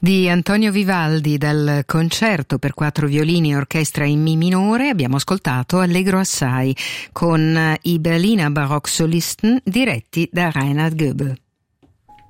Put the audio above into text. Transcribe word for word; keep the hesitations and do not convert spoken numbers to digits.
Di Antonio Vivaldi, dal concerto per quattro violini e orchestra in Mi minore, abbiamo ascoltato Allegro assai con i Berliner Barocksolisten diretti da Reinhard Goebel.